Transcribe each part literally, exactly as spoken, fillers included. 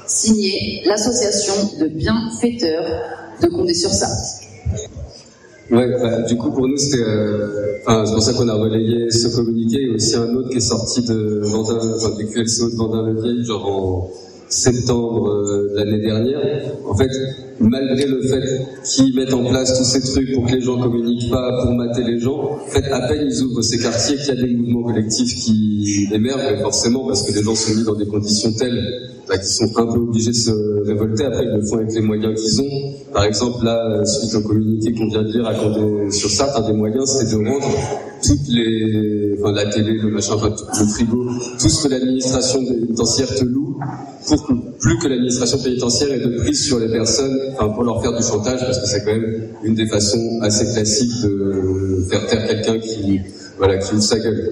Signé l'association de bienfaiteurs de Condé-sur-Sarthe. Ouais, bah, du coup pour nous c'était, euh, enfin c'est pour ça qu'on a relayé ce communiqué et aussi un autre qui est sorti de Vendin, enfin du Q L C O de Vendin-le-Vieil, genre en septembre euh, de l'année dernière. En fait, malgré le fait qu'ils mettent en place tous ces trucs pour que les gens communiquent pas, pour mater les gens, en fait, à peine ils ouvrent ces quartiers qu'il y a des mouvements collectifs qui émergent, mais forcément parce que les gens sont mis dans des conditions telles bah, qu'ils sont un peu obligés de se révolter. Après, ils le font avec les moyens qu'ils ont. Par exemple, là, suite au communiqué qu'on vient de lire à Condé-sur-Sarthe, un des moyens, c'était de rendre toutes les, enfin, la télé, le machin, enfin, le frigo, tout ce que l'administration pénitentiaire te loue, pour que plus que l'administration pénitentiaire ait de prise sur les personnes, enfin, pour leur faire du chantage, parce que c'est quand même une des façons assez classiques de faire taire quelqu'un qui, voilà, qui ouvre sa gueule.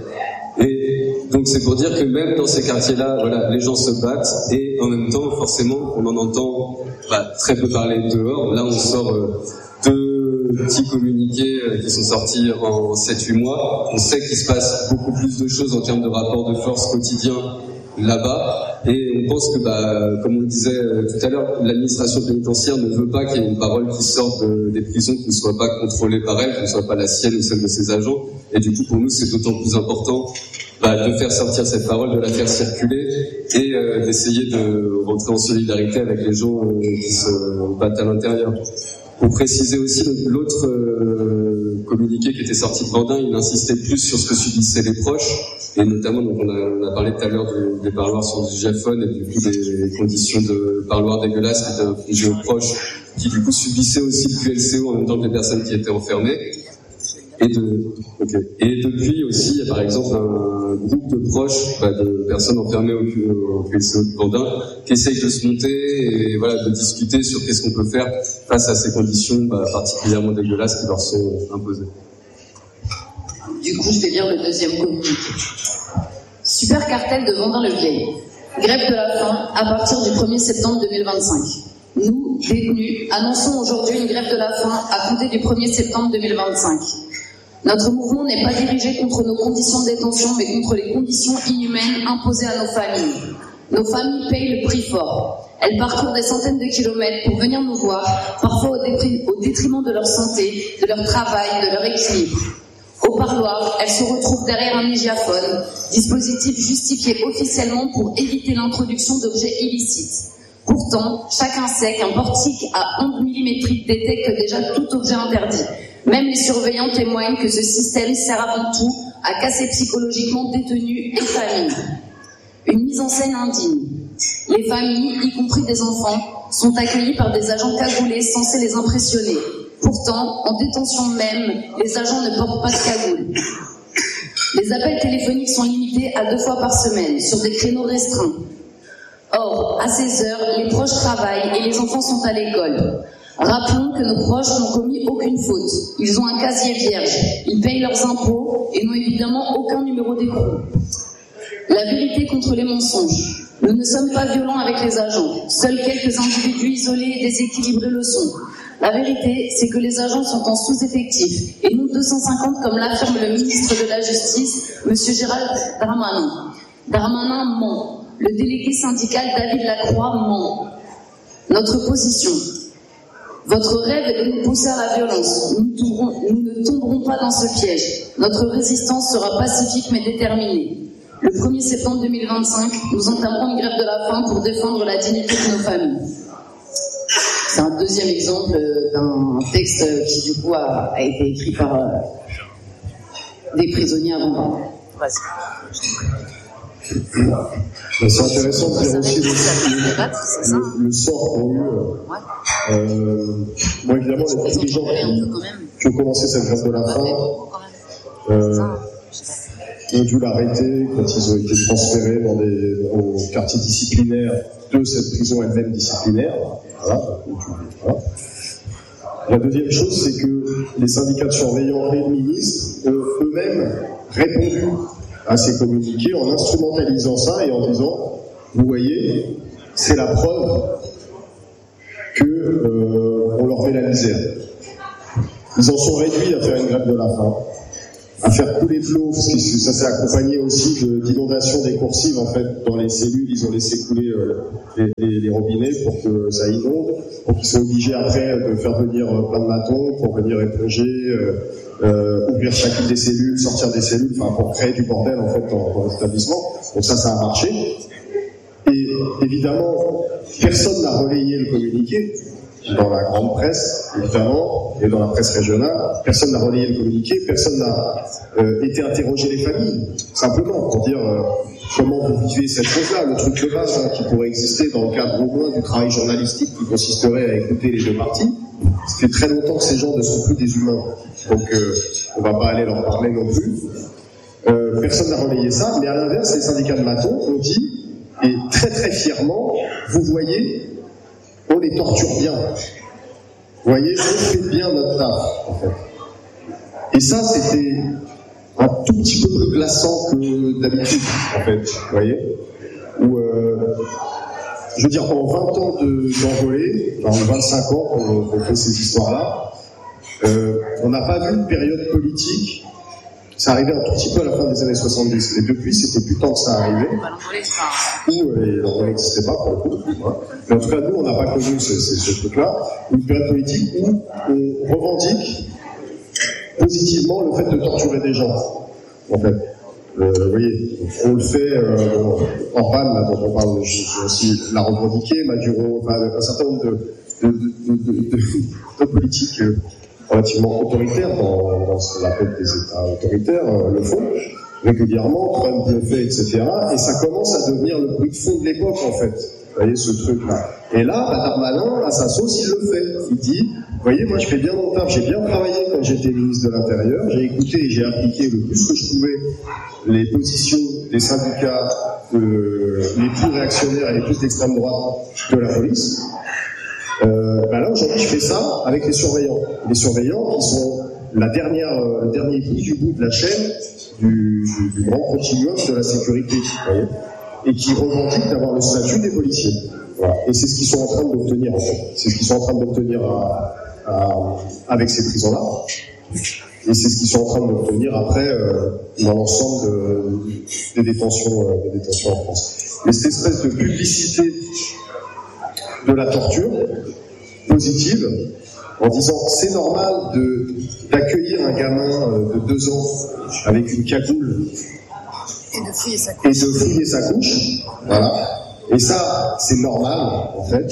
Et donc c'est pour dire que même dans ces quartiers-là, voilà, les gens se battent et en même temps, forcément, on en entend bah, très peu parler dehors. Là, on sort euh, deux petits communiqués euh, qui sont sortis en sept huit mois. On sait qu'il se passe beaucoup plus de choses en termes de rapport de force quotidien là-bas, et on pense que, bah, comme on le disait euh, tout à l'heure, l'administration pénitentiaire ne veut pas qu'il y ait une parole qui sorte de, des prisons qui ne soit pas contrôlée par elle, qui ne soit pas la sienne ou celle de ses agents, et du coup pour nous c'est d'autant plus important bah, de faire sortir cette parole, de la faire circuler, et euh, d'essayer de rentrer en solidarité avec les gens euh, qui se battent à l'intérieur. Pour préciser aussi, l'autre euh, communiqué qui était sorti de Vendin, il insistait plus sur ce que subissaient les proches, et notamment, donc on, a, on a parlé tout à l'heure des, des parloirs sur du Giafone et du coup des conditions de parloirs dégueulasses qui étaient infligées aux proches, qui du coup subissaient aussi le Q L C O en même temps que les personnes qui étaient enfermées. Et, de, okay. et depuis aussi, il y a par exemple un groupe de proches bah, de personnes enfermées au, au Q L C O de Vendin qui essayent de se monter et voilà, de discuter sur qu'est-ce qu'on peut faire face à ces conditions bah, particulièrement dégueulasses qui leur sont imposées. Du coup, je vais lire le deuxième communiqué. Super cartel de Vendin-le-Vieil. Grève de la faim à partir du premier septembre deux mille vingt-cinq. Nous, détenus, annonçons aujourd'hui une grève de la faim à compter du premier septembre deux mille vingt-cinq. Notre mouvement n'est pas dirigé contre nos conditions de détention, mais contre les conditions inhumaines imposées à nos familles. Nos familles payent le prix fort. Elles parcourent des centaines de kilomètres pour venir nous voir, parfois au, dépri- au détriment de leur santé, de leur travail, de leur équilibre. Au parloir, elles se retrouvent derrière un mégaphone, dispositif justifié officiellement pour éviter l'introduction d'objets illicites. Pourtant, chacun sait qu'un portique à ondes millimétriques détecte déjà tout objet interdit. Même les surveillants témoignent que ce système sert avant tout à casser psychologiquement détenus et familles. Une mise en scène indigne. Les familles, y compris des enfants, sont accueillies par des agents cagoulés censés les impressionner. Pourtant, en détention même, les agents ne portent pas de cagoule. Les appels téléphoniques sont limités à deux fois par semaine, sur des créneaux restreints. Or, à ces heures, les proches travaillent et les enfants sont à l'école. Rappelons que nos proches n'ont commis aucune faute. Ils ont un casier vierge, ils payent leurs impôts et n'ont évidemment aucun numéro d'écrou. La vérité contre les mensonges. Nous ne sommes pas violents avec les agents. Seuls quelques individus isolés et déséquilibrés le sont. La vérité, c'est que les agents sont en sous-effectif. Et nous, deux cent cinquante, comme l'affirme le ministre de la Justice, M. Gérald Darmanin. Darmanin ment. Le délégué syndical David Lacroix ment. Notre position. Votre rêve est de nous pousser à la violence. Nous, tomberons, nous ne tomberons pas dans ce piège. Notre résistance sera pacifique mais déterminée. Le premier septembre deux mille vingt-cinq, nous entamerons une grève de la faim pour défendre la dignité de nos familles. C'est un deuxième exemple d'un texte qui, du coup, a, a été écrit par euh, des prisonniers avant. C'est intéressant de dire aussi le, le, le sort qu'ont eu. Euh, bon, évidemment, les, tous les gens qui, qui ont commencé cette grève de la faim euh, ont dû l'arrêter quand ils ont été transférés dans des, au quartier disciplinaire de cette prison elle-même disciplinaire. Voilà. Voilà. La deuxième chose, c'est que les syndicats de surveillants et de ministres ont eux-mêmes répondu à ces communiqués en instrumentalisant ça et en disant, vous voyez, c'est la preuve que euh, on leur met la misère. Ils en sont réduits à faire une grève de la faim, à faire couler de l'eau, parce que ça s'est accompagné aussi de, d'inondations décoursives en fait dans les cellules. Ils ont laissé couler euh, les, les, les robinets pour que ça inonde, pour qu'ils soient obligés après de faire venir plein de matons pour venir éponger, euh, euh, ouvrir chacune des cellules, sortir des cellules, enfin pour créer du bordel en fait dans, dans l'établissement. Donc ça, ça a marché. Et évidemment, personne n'a relayé le communiqué. Dans la grande presse, évidemment, et dans la presse régionale, personne n'a relayé le communiqué, personne n'a euh, été interroger les familles, simplement, pour dire euh, comment vous vivez cette chose-là, le truc de base hein, qui pourrait exister dans le cadre au moins du travail journalistique qui consisterait à écouter les deux parties. Ça fait très longtemps que ces gens ne sont plus des humains, donc euh, on ne va pas aller leur parler non plus. Euh, personne n'a relayé ça, mais à l'inverse, les syndicats de matons ont dit, et très très fièrement, vous voyez, on les torture bien. Vous voyez, on fait bien notre taf, en fait. Et ça, c'était un tout petit peu plus glaçant que d'habitude, en fait. Vous voyez, où, euh, je veux dire, en vingt ans de, d'envolée, enfin, en vingt-cinq ans qu'on, qu'on fait ces histoires-là, euh, on n'a pas vu une période politique. Ça arrivait un tout petit peu à la fin des années soixante-dix. Et depuis, c'était plus tant que ça arrivait. Où euh, l'envolée n'existait pas, pour le coup. Ouais. Mais en tout cas, nous, on n'a pas connu ce, ce, ce truc-là. Une période politique où on revendique positivement le fait de torturer des gens. En fait. Euh, vous voyez, on le fait, euh, Orban, là, dont on parle, je, je aussi l'a revendiqué, Maduro, enfin, un certain nombre de, de, de, de, de, de politiques euh, relativement autoritaires dans, dans ce qu'on appelle des États autoritaires, euh, le font régulièrement, Trump le fait, et cetera. Et ça commence à devenir le bruit de fond de l'époque, en fait. Vous voyez, ce truc-là. Et là, Darmanin, à sa sauce, il le fait. Il dit, vous voyez, moi, je fais bien mon taf, j'ai bien travaillé quand j'étais ministre de l'Intérieur, j'ai écouté et j'ai appliqué le plus que je pouvais les positions des syndicats euh, les plus réactionnaires et les plus d'extrême droite de la police. Euh, ben là, aujourd'hui, je fais ça avec les surveillants. Les surveillants qui sont la dernière, euh, le dernier bout du bout de la chaîne du, du, du grand continuum de la sécurité, vous voyez, et qui revendiquent d'avoir le statut des policiers. Voilà. Et c'est ce qu'ils sont en train d'obtenir, en fait. C'est ce qu'ils sont en train d'obtenir à, à, avec ces prisons-là. Et c'est ce qu'ils sont en train d'obtenir après euh, dans l'ensemble de, des, détentions, euh, des détentions en France. Mais cette espèce de publicité de la torture positive, en disant c'est normal de, d'accueillir un gamin euh, de deux ans avec une cagoule et de fouiller sa couche. Et de fouiller sa couche, voilà. Et ça, c'est normal, en fait.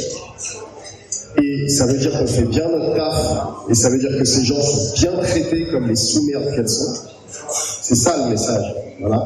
Et ça veut dire qu'on fait bien notre taf, et ça veut dire que ces gens sont bien traités comme les sous-merdes qu'elles sont. C'est ça le message, voilà.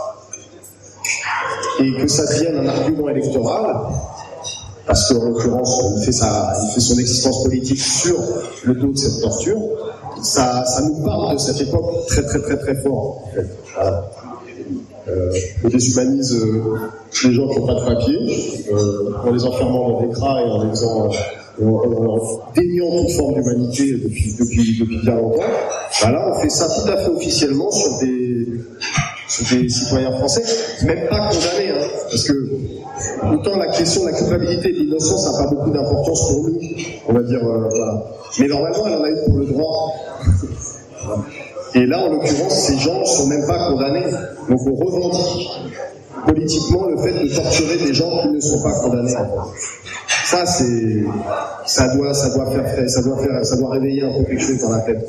Et que ça devienne un argument électoral, parce qu'en l'occurrence, il fait, sa, il fait son existence politique sur le dos de cette torture, ça, ça nous parle de cette époque très très très très fort, en fait. Voilà. Euh, on déshumanise euh, les gens qui n'ont pas de papier, euh, en les enfermant dans des cras et en les faisant, euh, en, en, en déniant toute forme d'humanité depuis, depuis, depuis bien longtemps. Ben là, on fait ça tout à fait officiellement sur des, sur des citoyens français, même pas condamnés, hein, parce que autant la question de la culpabilité et de l'innocence n'a pas beaucoup d'importance pour nous, on va dire, euh, voilà. Mais normalement, elle en a eu pour le droit. Voilà. Et là, en l'occurrence, ces gens ne sont même pas condamnés. Donc on revendique politiquement le fait de torturer des gens qui ne sont pas condamnés. Ça, c'est, ça doit, ça doit faire, ça doit faire, ça doit réveiller un peu quelque chose dans la tête.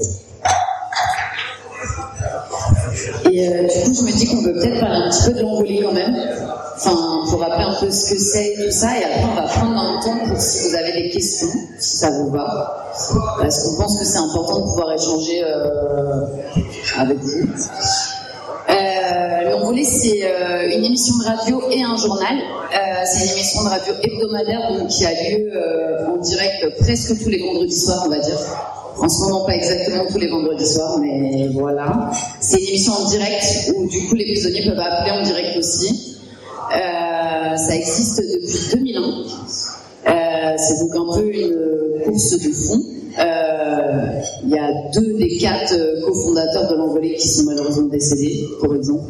Et euh, du coup, je me dis qu'on peut peut-être parler un petit peu de l'Envolée quand même. Enfin, pour rappeler un peu ce que c'est et tout ça, et après on va prendre un temps pour si vous avez des questions, si ça vous va, parce qu'on pense que c'est important de pouvoir échanger euh, avec vous. Euh, L'Envolée, c'est euh, une émission de radio et un journal. Euh, c'est une émission de radio hebdomadaire donc, qui a lieu euh, en direct presque tous les vendredis soirs, on va dire. En ce moment, pas exactement tous les vendredis soirs, mais voilà. C'est une émission en direct où du coup les prisonniers peuvent appeler en direct aussi. Euh, ça existe depuis deux mille ans. Euh, c'est donc un peu une course de fond. Euh, il y a deux des quatre cofondateurs de l'Envolée qui sont malheureusement décédés, par exemple.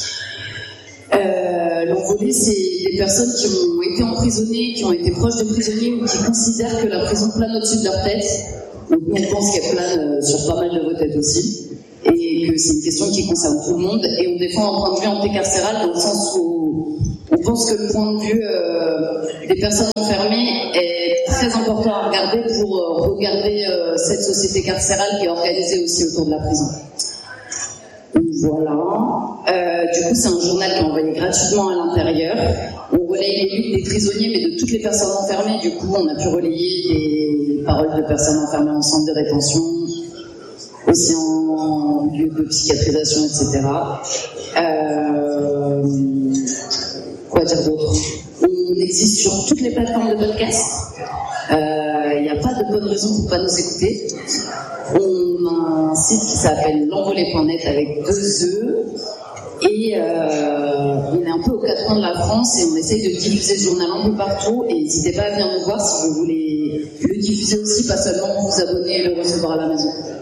Euh, L'Envolée, c'est des personnes qui ont été emprisonnées, qui ont été proches de prisonniers ou qui considèrent que la prison plane au-dessus de leur tête. Donc nous, on pense qu'elle plane sur pas mal de vos têtes aussi. Et que c'est une question qui concerne tout le monde et on défend un point de vue anticarcéral dans le sens où on pense que le point de vue euh, des personnes enfermées est très important à regarder pour euh, regarder euh, cette société carcérale qui est organisée aussi autour de la prison. Voilà. Euh, du coup, c'est un journal qui est envoyé gratuitement à l'intérieur. On relaye les luttes des prisonniers, mais de toutes les personnes enfermées. Du coup, on a pu relayer les paroles de personnes enfermées en centre de rétention, aussi en lieu de psychiatrisation, et cetera. Euh, quoi dire d'autre? On existe sur toutes les plateformes de podcast. Il n'y a pas de bonne raison pour ne pas nous écouter. On a un site qui s'appelle l'envolée point net avec deux E et euh, on est un peu aux quatre coins de la France et on essaye de diffuser ce journal un peu partout et n'hésitez pas à venir nous voir si vous voulez le diffuser aussi, pas seulement vous abonner et le recevoir à la maison.